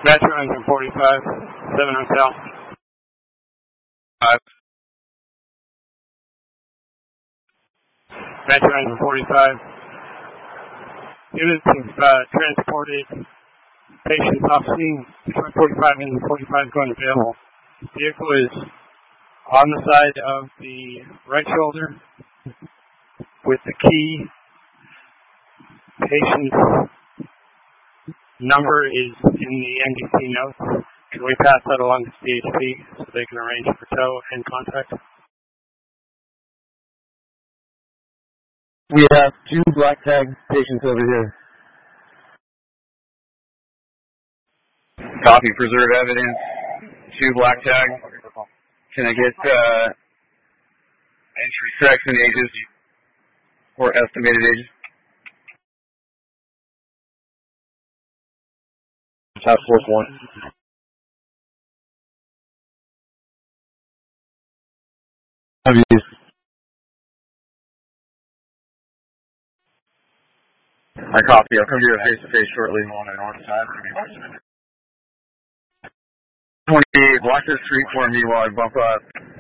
Metro engine 45, 7 Hotel. 5. Metro engine 45. Units have transported patients off scene. Detroit 45 engine 45 is going available. The vehicle is on the side of the right shoulder with the key. Patient's number is in the NDC notes. Can we pass that along to CHP so they can arrange for tow and contact? We have 2 black tag patients over here. Copy, preserve evidence. 2 black tag. Can I get entry section ages or estimated ages? Task Force 1. Have you? I copy. I'll come to you face-to-face shortly on an north side. 28, watch the street for me while I bump up.